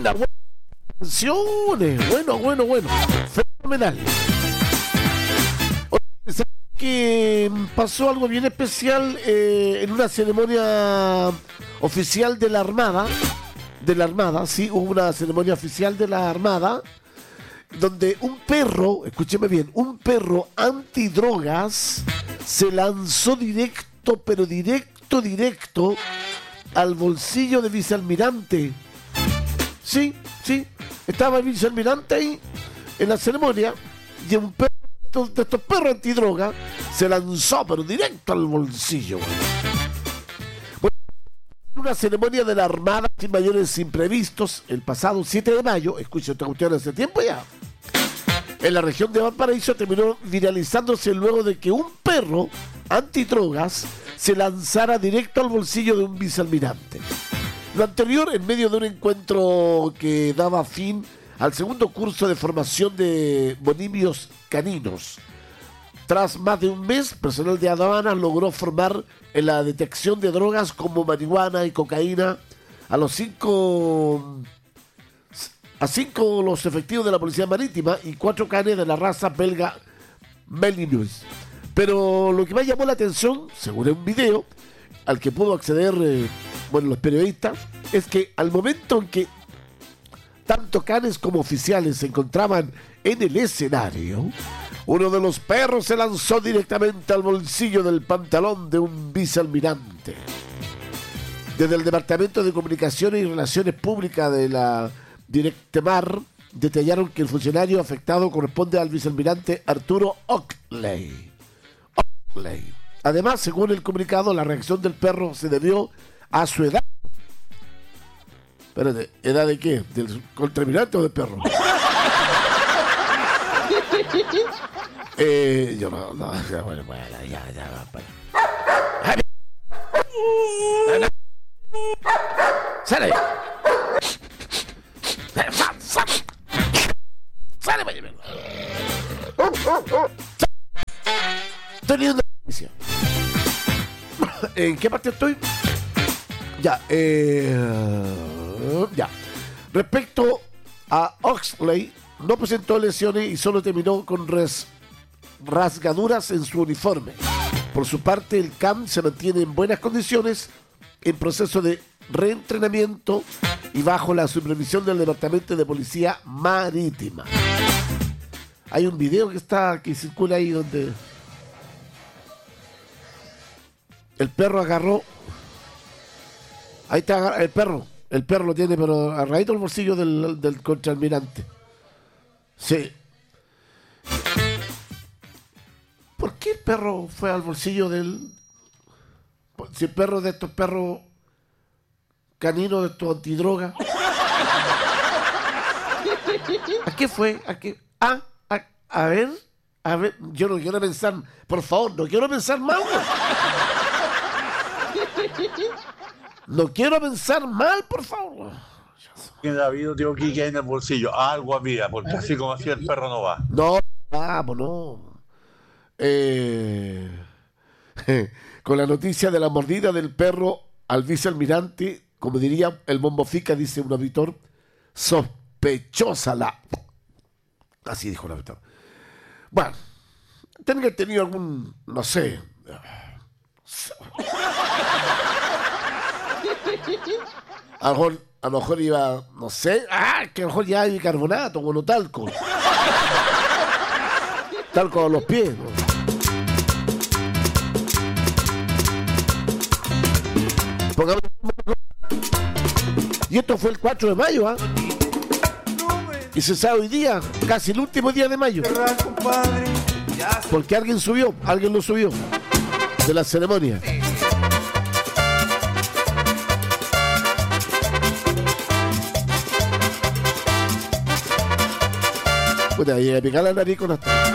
buenas canciones. Bueno. Fenomenal. ¿Sabes que pasó algo bien especial en una ceremonia oficial de la Armada? Sí, hubo una ceremonia oficial de la Armada donde un perro, escúcheme bien, un perro antidrogas se lanzó directo al bolsillo de vicealmirante. Sí, estaba el vicealmirante ahí en la ceremonia y un perro de estos perros antidrogas se lanzó pero directo al bolsillo. Bueno, una ceremonia de la Armada sin mayores imprevistos el pasado 7 de mayo, escuchen esta cuestión hace tiempo ya, en la región de Valparaíso, terminó viralizándose luego de que un perro antidrogas se lanzara directo al bolsillo de un vicealmirante. Lo anterior en medio de un encuentro que daba fin al segundo curso de formación de bonimios caninos. Tras más de un mes, personal de aduanas logró formar en la detección de drogas como marihuana y cocaína a 5 los efectivos de la Policía Marítima y 4 canes de la raza belga Melinus. Pero lo que más llamó la atención, según un video al que pudo acceder los periodistas, es que al momento en que tanto canes como oficiales se encontraban en el escenario, uno de los perros se lanzó directamente al bolsillo del pantalón de un vicealmirante. Desde el Departamento de Comunicaciones y Relaciones Públicas de la Directemar detallaron que el funcionario afectado corresponde al vicealmirante Arturo Oakley. Además, según el comunicado, la reacción del perro se debió a su edad. Espérate, ¿edad de qué? ¿Del contraalmirante o del perro? Yo no, bueno, ya, para. ¡Sale! ¡Sale! Estoy leyendo la noticia. ¿En qué parte estoy? Ya. Respecto a Oxley, no presentó lesiones y solo terminó con rasgaduras en su uniforme. Por su parte, el CAM se mantiene en buenas condiciones, en proceso de reentrenamiento y bajo la supervisión del Departamento de Policía Marítima. Hay un video que circula ahí donde el perro agarró. Ahí está el perro. El perro lo tiene, pero agarradito el bolsillo del contraalmirante. Sí. ¿Por qué el perro fue al bolsillo del... Si el perro de estos perros caninos, de estos antidrogas? ¿A qué fue? ¿A qué? A ver, yo no quiero pensar, por favor, no quiero pensar mal. No quiero pensar mal, por favor. ¿Quién ha habido, tío Quique, en el bolsillo? Algo había, porque así como así el perro no va. No, vamos, no. Con la noticia de la mordida del perro al vicealmirante, como diría el Bombofica, dice un auditor, sospechosa la... Así dijo el auditor. Bueno, tienen que haber tenido algún, no sé... A lo mejor iba, no sé, que a lo mejor ya hay bicarbonato, bueno, talco a los pies, ¿no? Y esto fue el 4 de mayo, ¿ah? Y se sabe hoy día, casi el último día de mayo, porque alguien lo subió de la ceremonia. Puta, y a picar la nariz con hasta.